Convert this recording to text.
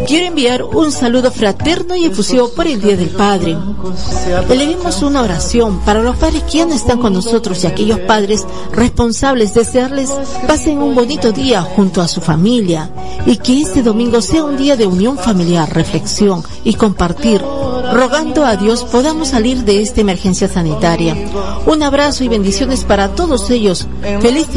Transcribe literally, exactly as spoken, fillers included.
Quiero enviar un saludo fraterno y efusivo por el Día del Padre. Elevemos una oración para los padres que ya no están con nosotros y aquellos padres responsables, desearles pasen un bonito día junto a su familia y que este domingo sea un día de unión familiar, reflexión y compartir, rogando a Dios podamos salir de esta emergencia sanitaria. Un abrazo y bendiciones para todos ellos. Feliz